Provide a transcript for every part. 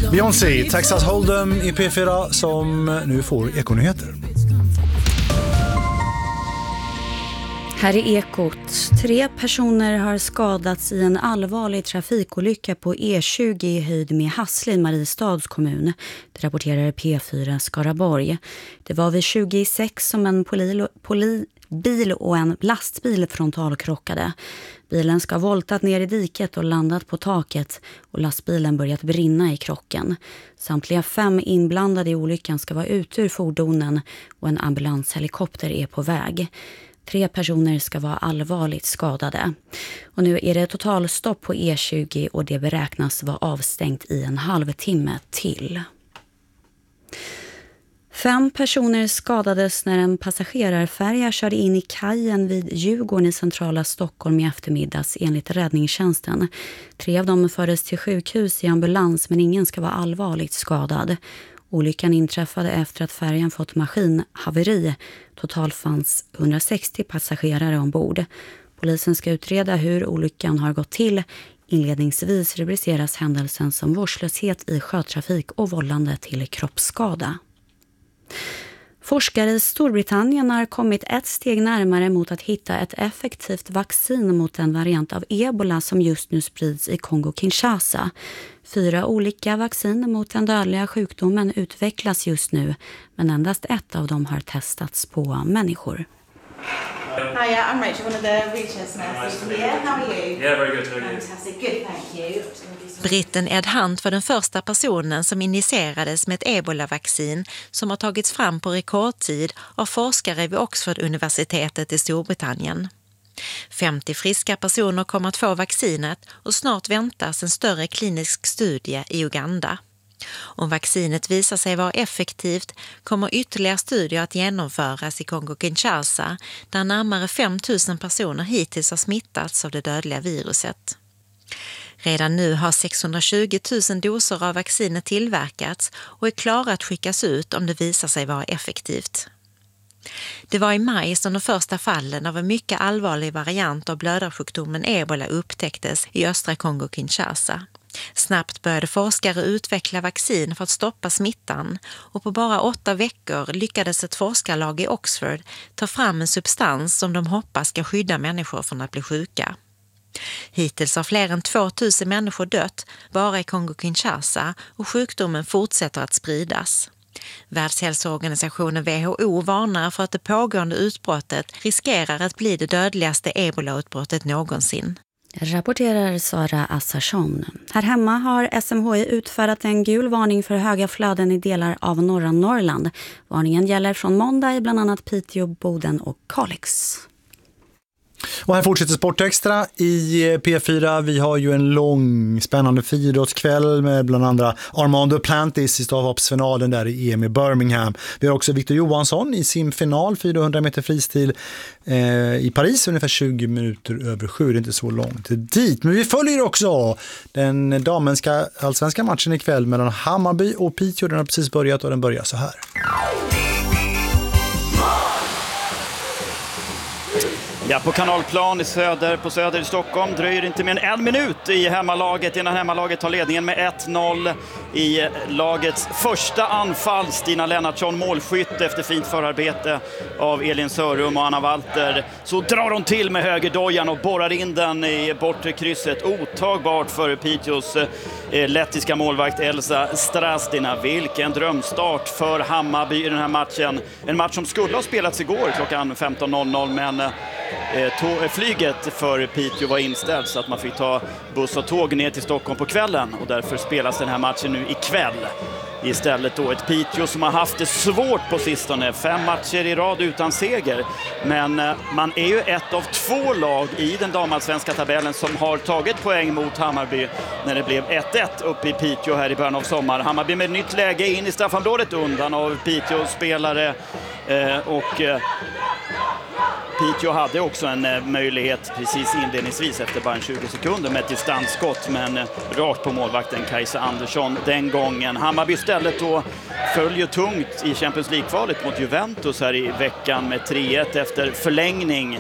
Beyoncé, Texas Hold'em i P4 som nu får Ekonyheter. Här är Ekot. 3 personer har skadats i en allvarlig trafikolycka på E20 i höjd med Hassle i Mariestads kommun. Det rapporterar P4 Skaraborg. Det var vid 26 som en bil och en lastbil frontalkrockade. Bilen ska ha voltat ner i diket och landat på taket och lastbilen börjat brinna i krocken. Samtliga 5 inblandade i olyckan ska vara ute ur fordonen och en ambulanshelikopter är på väg. 3 personer ska vara allvarligt skadade. Och nu är det totalstopp på E20 och det beräknas vara avstängt i en halvtimme till. 5 personer skadades när en passagerarfärja körde in i kajen vid Djurgården i centrala Stockholm i eftermiddags enligt räddningstjänsten. 3 av dem fördes till sjukhus i ambulans men ingen ska vara allvarligt skadad. Olyckan inträffade efter att färjan fått maskinhaveri. Totalt fanns 160 passagerare ombord. Polisen ska utreda hur olyckan har gått till. Inledningsvis rubriceras händelsen som vårdslöshet i sjötrafik och vållande till kroppsskada. Forskare i Storbritannien har kommit ett steg närmare mot att hitta ett effektivt vaccin mot en variant av Ebola som just nu sprids i Kongo-Kinshasa. 4 olika vaccin mot den dödliga sjukdomen utvecklas just nu, men endast ett av dem har testats på människor. Hi, I'm Rachel, one of the research nurses here. How are you? Yeah, very good. Fantastic, good, thank you. Britten Ed Hunt var den första personen som injicerades med ett Ebola-vaccin som har tagits fram på rekordtid av forskare vid Oxford-universitetet i Storbritannien. 50 friska personer kommer att få vaccinet och snart väntas en större klinisk studie i Uganda. Om vaccinet visar sig vara effektivt kommer ytterligare studier att genomföras i Kongo-Kinshasa där närmare 5 000 personer hittills har smittats av det dödliga viruset. Redan nu har 620 000 doser av vaccinet tillverkats och är klara att skickas ut om det visar sig vara effektivt. Det var i maj som de första fallen av en mycket allvarlig variant av blödarsjukdomen Ebola upptäcktes i östra Kongo-Kinshasa. Snabbt började forskare utveckla vaccin för att stoppa smittan och på bara 8 veckor lyckades ett forskarlag i Oxford ta fram en substans som de hoppas ska skydda människor från att bli sjuka. Hittills har fler än 2000 människor dött bara i Kongo-Kinshasa och sjukdomen fortsätter att spridas. Världshälsoorganisationen WHO varnar för att det pågående utbrottet riskerar att bli det dödligaste Ebola-utbrottet någonsin. Rapporterar Sara Assarsson. Här hemma har SMHI utfärdat en gul varning för höga flöden i delar av norra Norrland. Varningen gäller från måndag i bland annat Piteå, Boden och Kalix. Och här fortsätter Sportextra i P4. Vi har ju en lång spännande friidrottskväll med bland andra Armando Duplantis i stavhoppsfinalen där i EM i Birmingham. Vi har också Victor Johansson i sin final 400 meter fristil i Paris ungefär 20 minuter över 7. Det är inte så långt dit. Men vi följer också den damenska allsvenska matchen ikväll mellan Hammarby och Piteå. Den har precis börjat och den börjar så här. Ja, på Kanalplan på Söder i Stockholm dröjer inte mer än 1 minut i hemmalaget innan hemmalaget tar ledningen med 1-0 i lagets första anfall. Stina Lennartsson målskytt efter fint förarbete av Elin Sörum och Anna Walter. Så drar hon till med högerdojan och borrar in den i bortre krysset. Otagbart för Piteås lettiska målvakt Elsa Strasdina. Vilken drömstart för Hammarby i den här matchen. En match som skulle ha spelats igår klockan 15.00 men flyget för Piteå var inställt så att man fick ta buss och tåg ner till Stockholm på kvällen och därför spelas den här matchen nu ikväll. Istället då ett Piteå som har haft det svårt på sistone. 5 matcher i rad utan seger. Men man är ju ett av 2 lag i den damallsvenska tabellen som har tagit poäng mot Hammarby när det blev 1-1 uppe i Piteå här i början av sommar. Hammarby med ett nytt läge in i straffområdet undan av Piteås spelare och Piteå hade också en möjlighet precis inledningsvis efter bara 20 sekunder med ett distansskott men rakt på målvakten Kajsa Andersson den gången. Hammarby istället då följer tungt i Champions League-kvalet mot Juventus här i veckan med 3-1 efter förlängning.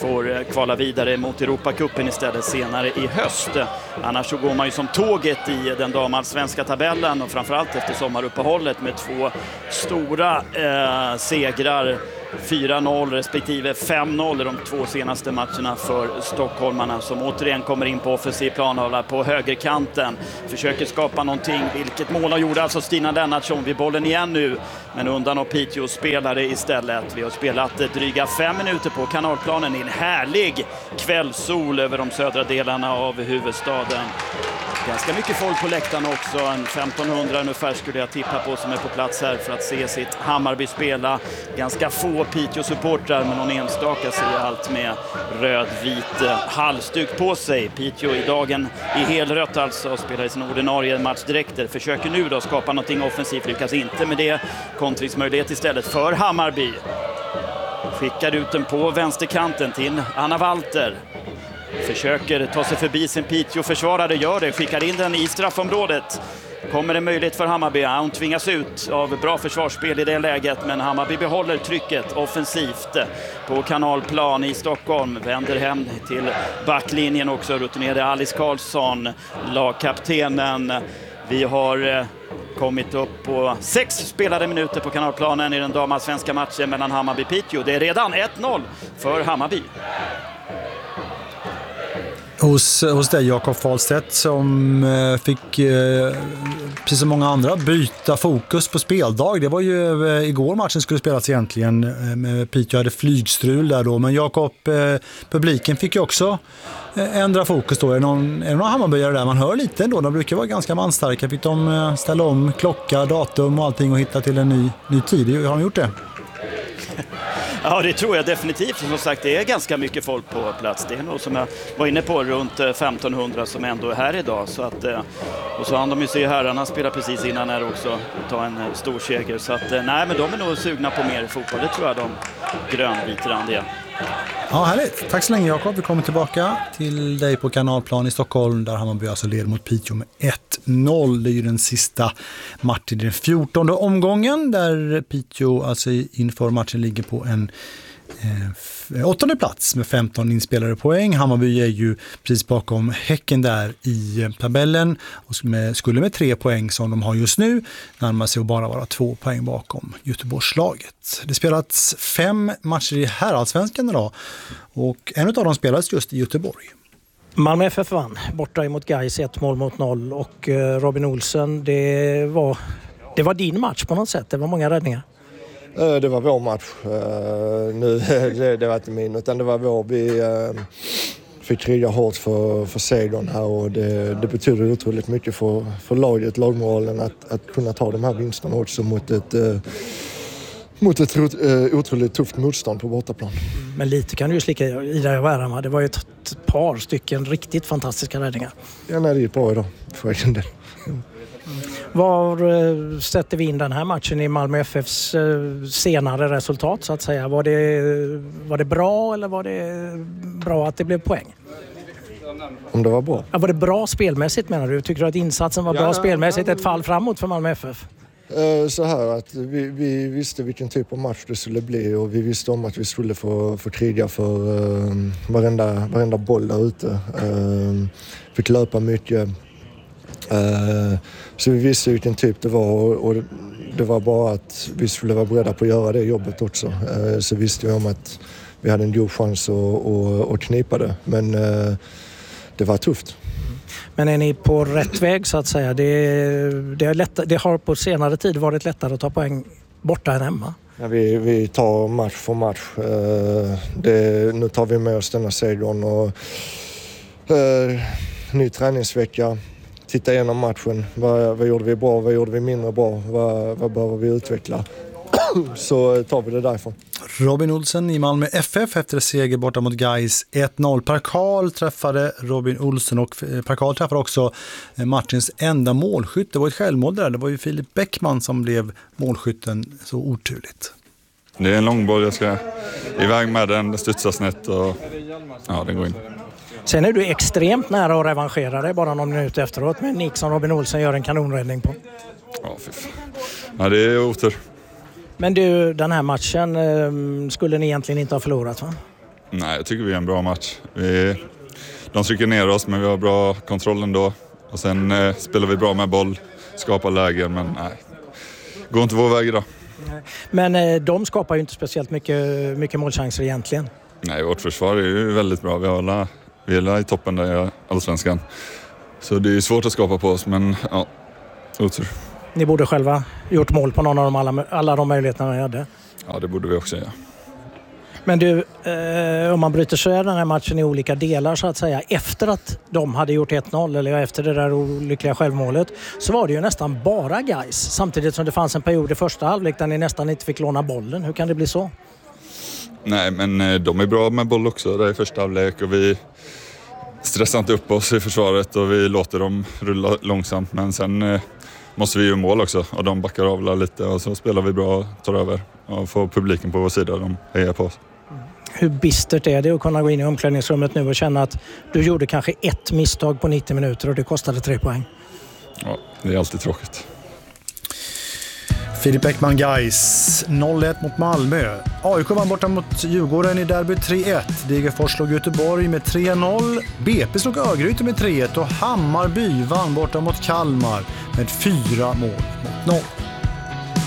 får kvala vidare mot Europacupen istället senare i höst. Annars så går man ju som tåget i den damallsvenska tabellen och framförallt efter sommaruppehållet med 2 stora segrar. 4-0 respektive 5-0 i de 2 senaste matcherna för stockholmarna som återigen kommer in på offensiv planhålla på högerkanten. Försöker skapa någonting, vilket mål har gjort alltså Stina Lennartsson vid bollen igen nu. Men undan av Piteå spelare istället. Vi har spelat dryga 5 minuter på kanalplanen i en härlig kvällssol över de södra delarna av huvudstaden. Ganska mycket folk på läktaren också, en 1500 ungefär skulle jag tippa på som är på plats här för att se sitt Hammarby spela. Ganska få Piteå-supportrar men någon enstaka ser allt med röd-vit halsduk på sig. Piteå i dagen i helrött alltså spelar i sin ordinarie matchdräkter. Försöker nu då skapa någonting offensivt, lyckas inte med det. Kontringsmöjlighet istället för Hammarby. Skickar ut den på vänsterkanten till Anna Walter. Försöker ta sig förbi sin Piteå-försvarare, gör det, skickar in den i straffområdet. Kommer det möjlighet för Hammarby? Hon tvingas ut av bra försvarsspel i det läget, men Hammarby behåller trycket offensivt på kanalplan i Stockholm. Vänder hem till backlinjen också, rutinerade Alice Karlsson, lagkaptenen. Vi har kommit upp på 6 spelade minuter på kanalplanen i den damallsvenska matchen mellan Hammarby och Piteå. Det är redan 1-0 för Hammarby. Hos dig Jakob Fahlstedt som fick, precis som många andra, byta fokus på speldag. Det var ju igår matchen skulle spelas egentligen. Piteå hade flygstrul där då. Men Jakob, publiken fick ju också ändra fokus då. Är det någon Hammarbyare där man hör lite ändå? De brukar vara ganska manstarka. Fick de ställa om klocka, datum och allting och hitta till en ny tid? Har de gjort det? Ja, det tror jag definitivt. Som sagt, det är ganska mycket folk på plats. Det är nog som jag var inne på runt 1500 som ändå är här idag. Så att, och så hann de ju se herrarna spela precis innan här också. Ta en stor seger. Så att, nej, men de är nog sugna på mer fotboll. Det tror jag de grönvitrandiga. Ja, härligt. Tack så länge Jakob. Vi kommer tillbaka till dig på kanalplan i Stockholm där Hammarby alltså leder mot Piteå med 1-0. Det är ju den sista matchen i den 14:e omgången där Piteå alltså inför matchen ligger på en 8:e plats med 15 inspelade poäng. Hammarby är ju precis bakom Häcken där i tabellen och skulle med 3 poäng som de har just nu närmar sig att bara vara 2 poäng bakom Göteborgslaget. Det spelats 5 matcher i herrallsvenskan idag och en av dem spelades just i Göteborg. Malmö FF vann borta emot Gais 1-0 och Robin Olsen, det var din match på något sätt. Det var många räddningar. Det var vår match. Det var inte min, utan det var vår. Vi fick kriga hårt för segern här och det betyder otroligt mycket för laget, lagmoralen att kunna ta de här vinsterna också mot ett otroligt tufft motstånd på bortaplan. Men lite kan du ju slicka i dig och ära. Det var ju ett par stycken riktigt fantastiska räddningar. Ja, nej, det är bra idag för egen del. Var sätter vi in den här matchen i Malmö FFs senare resultat så att säga? Var det bra eller var det bra att det blev poäng? Om det var bra? Ja, var det bra spelmässigt menar du? Tycker du att insatsen var bra spelmässigt? Ett fall framåt för Malmö FF? Så här att vi visste vilken typ av match det skulle bli och vi visste om att vi skulle få kriga för varenda boll där ute. Fick löpa mycket. Så vi visste vilken typ det var och det var bara att vi skulle vara beredda på att göra det jobbet också. Så visste vi om att vi hade en god chans att knipa det. Men det var tufft. Men är ni på rätt väg så att säga? Det har på senare tid varit lättare att ta poäng borta än hemma. Ja, vi tar match för match. Nu tar vi med oss denna segern och ny träningsvecka. Titta igenom matchen. Vad gjorde vi bra? Vad gjorde vi mindre bra? Vad behöver vi utveckla? Så tar vi det därifrån. Robin Olsen i Malmö FF efter seger borta mot Gais 1-0. Per Karl träffade Robin Olsen och Per Karl träffade också matchens enda målskytt. Det var ett självmål där. Det var ju Filip Bäckman som blev målskytten så oturligt. Det är en långboll, jag ska iväg med den. Det studsar snett och ja, den går in. Sen är du extremt nära att revanschera dig bara någon minut efteråt med Nick som Robin Olsen gör en kanonräddning på. Ja, fy fan. Ja, det är otur. Men du, den här matchen skulle ni egentligen inte ha förlorat, va? Nej, jag tycker vi är en bra match. De trycker ner oss, men vi har bra kontroll ändå. Och sen spelar vi bra med boll, skapar lägen, men nej. Går inte vår väg idag. Men de skapar ju inte speciellt mycket målchanser egentligen. Nej, vårt försvar är ju väldigt bra. Vi är i toppen där i Allsvenskan. Så det är svårt att skapa på oss, men ja, otur. Ni borde själva gjort mål på någon av alla de möjligheterna ni hade. Ja, det borde vi också göra. Men du, om man bryter så är den här matchen i olika delar så att säga. Efter att de hade gjort 1-0 eller efter det där olyckliga självmålet så var det ju nästan bara guys. Samtidigt som det fanns en period i första halvlek där ni nästan inte fick låna bollen. Hur kan det bli så? Nej, men de är bra med boll också där i första halvlek och vi stressar inte upp oss i försvaret och vi låter dem rulla långsamt. Men sen måste vi ju mål också och de backar av lite och så spelar vi bra och tar över och får publiken på vår sida. De hejar på oss. Hur bistert är det att kunna gå in i omklädningsrummet nu och känna att du gjorde kanske ett misstag på 90 minuter och det kostade 3 poäng? Ja, det är alltid tråkigt. Filip Bäckman, Gais 0-1 mot Malmö. AIK vann borta mot Djurgården i derby 3-1. Degerfors slog Göteborg med 3-0. BP slog Örgryte med 3-1 och Hammarby vann borta mot Kalmar med 4 mål mot 0.